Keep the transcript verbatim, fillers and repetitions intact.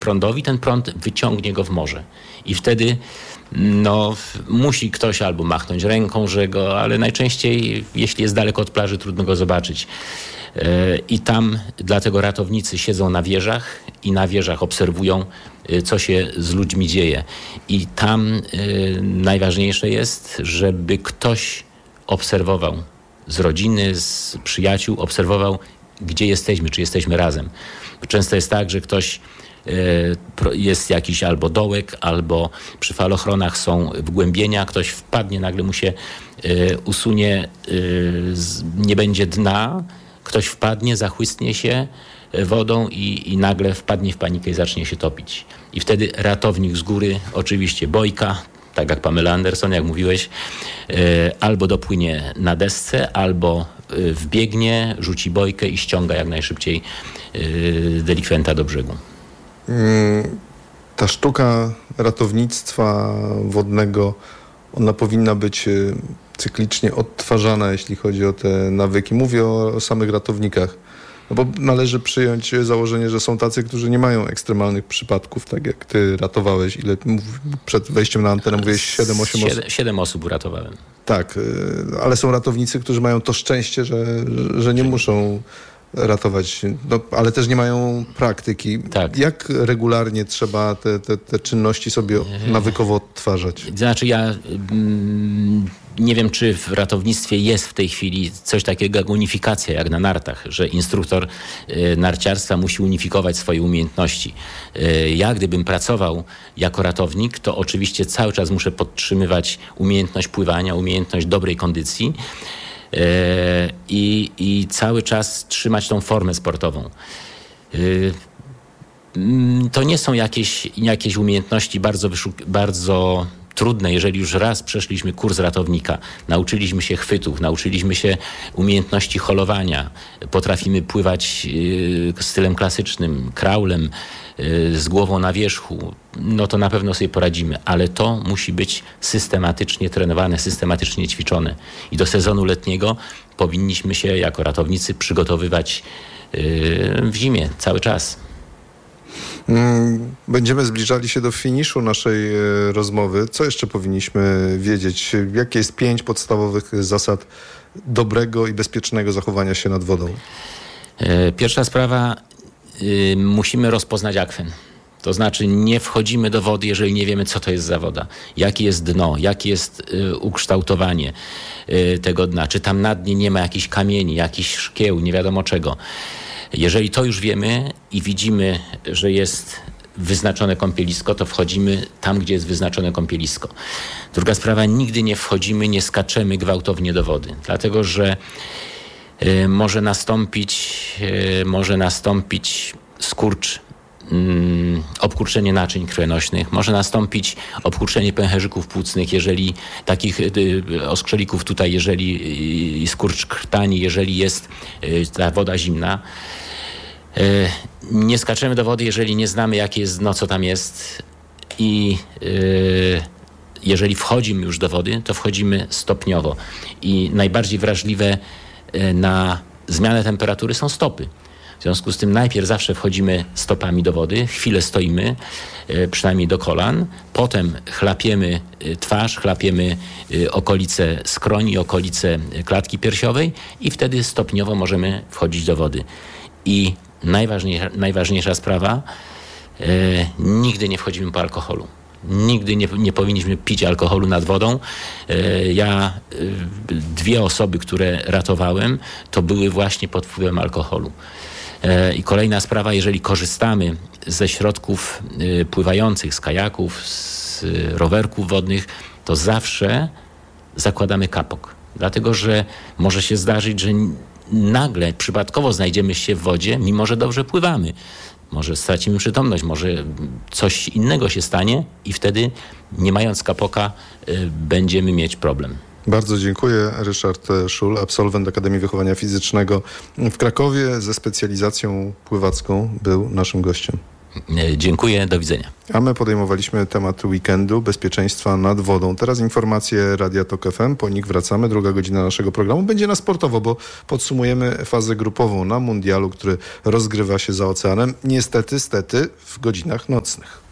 prądowi, ten prąd wyciągnie go w morze. I wtedy no, musi ktoś albo machnąć ręką, że go, ale najczęściej, jeśli jest daleko od plaży, trudno go zobaczyć. I tam dlatego ratownicy siedzą na wieżach i na wieżach obserwują, co się z ludźmi dzieje. I tam y, najważniejsze jest, żeby ktoś obserwował z rodziny, z przyjaciół, obserwował, gdzie jesteśmy, czy jesteśmy razem. Często jest tak, że ktoś y, jest jakiś albo dołek, albo przy falochronach są wgłębienia, ktoś wpadnie, nagle mu się y, usunie, y, z, nie będzie dna, ktoś wpadnie, zachłysnie się wodą i, i nagle wpadnie w panikę i zacznie się topić. I wtedy ratownik z góry, oczywiście bojka, tak jak Pamela Anderson, jak mówiłeś, y, albo dopłynie na desce, albo y, wbiegnie, rzuci bojkę i ściąga jak najszybciej y, delikwenta do brzegu. Hmm, ta sztuka ratownictwa wodnego, ona powinna być y, cyklicznie odtwarzana, jeśli chodzi o te nawyki. Mówię o, o samych ratownikach. No bo należy przyjąć założenie, że są tacy, którzy nie mają ekstremalnych przypadków, tak jak ty ratowałeś. Ile przed wejściem na antenę mówiłeś? siedem osiem osób? siedem osób uratowałem. Tak, ale są ratownicy, którzy mają to szczęście, że, że nie muszą ratować, no, ale też nie mają praktyki. Tak. Jak regularnie trzeba te, te, te czynności sobie nawykowo odtwarzać? Znaczy ja mm, nie wiem, czy w ratownictwie jest w tej chwili coś takiego jak unifikacja, jak na nartach, że instruktor y, narciarstwa musi unifikować swoje umiejętności. Y, ja gdybym pracował jako ratownik, to oczywiście cały czas muszę podtrzymywać umiejętność pływania, umiejętność dobrej kondycji, I, i cały czas trzymać tą formę sportową. To nie są jakieś, jakieś umiejętności bardzo, wyszuk- bardzo trudne. Jeżeli już raz przeszliśmy kurs ratownika, nauczyliśmy się chwytów, nauczyliśmy się umiejętności holowania, potrafimy pływać stylem klasycznym, kraulem, z głową na wierzchu, no to na pewno sobie poradzimy, ale to musi być systematycznie trenowane, systematycznie ćwiczone. I do sezonu letniego powinniśmy się jako ratownicy przygotowywać w zimie cały czas. Będziemy zbliżali się do finiszu naszej rozmowy. Co jeszcze powinniśmy wiedzieć? Jakie jest pięć podstawowych zasad dobrego i bezpiecznego zachowania się nad wodą? Pierwsza sprawa, musimy rozpoznać akwen. To znaczy nie wchodzimy do wody, jeżeli nie wiemy, co to jest za woda. Jakie jest dno, jakie jest y, ukształtowanie y, tego dna. Czy tam na dnie nie ma jakichś kamieni, jakichś szkieł, nie wiadomo czego. Jeżeli to już wiemy i widzimy, że jest wyznaczone kąpielisko, to wchodzimy tam, gdzie jest wyznaczone kąpielisko. Druga sprawa, nigdy nie wchodzimy, nie skaczemy gwałtownie do wody. Dlatego, że y, może nastąpić, y, może nastąpić skurcz, obkurczenie naczyń krwionośnych, może nastąpić obkurczenie pęcherzyków płucnych, jeżeli takich y, oskrzelików tutaj, jeżeli y, skurcz krtani, jeżeli jest y, ta woda zimna. Y, nie skaczemy do wody, jeżeli nie znamy, jakie jest dno, co tam jest i y, jeżeli wchodzimy już do wody, to wchodzimy stopniowo i najbardziej wrażliwe y, na zmianę temperatury są stopy. W związku z tym najpierw zawsze wchodzimy stopami do wody, chwilę stoimy, przynajmniej do kolan, potem chlapiemy twarz, chlapiemy okolice skroni, okolice klatki piersiowej i wtedy stopniowo możemy wchodzić do wody. I najważniejsza, najważniejsza sprawa, e, nigdy nie wchodzimy po alkoholu. Nigdy nie, nie powinniśmy pić alkoholu nad wodą. E, ja, e, dwie osoby, które ratowałem, to były właśnie pod wpływem alkoholu. I kolejna sprawa, jeżeli korzystamy ze środków pływających, z kajaków, z rowerków wodnych, to zawsze zakładamy kapok. Dlatego, że może się zdarzyć, że nagle przypadkowo znajdziemy się w wodzie, mimo że dobrze pływamy. Może stracimy przytomność, może coś innego się stanie i wtedy, nie mając kapoka, będziemy mieć problem. Bardzo dziękuję. Ryszard Szul, absolwent Akademii Wychowania Fizycznego w Krakowie ze specjalizacją pływacką, był naszym gościem. Dziękuję, do widzenia. A my podejmowaliśmy temat weekendu, bezpieczeństwa nad wodą. Teraz informacje Radia Tok F M, po nich wracamy. Druga godzina naszego programu będzie na sportowo, bo podsumujemy fazę grupową na mundialu, który rozgrywa się za oceanem. Niestety, stety w godzinach nocnych.